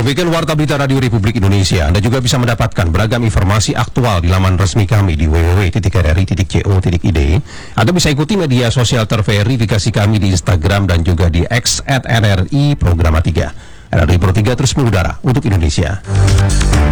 Demikian Warta Berita Radio Republik Indonesia. Anda juga bisa mendapatkan beragam informasi aktual di laman resmi kami di www.rri.co.id, atau bisa ikuti media sosial terverifikasi kami di Instagram dan juga di X @RRI Programa 3. RRI Pro 3 terus mengudara untuk Indonesia.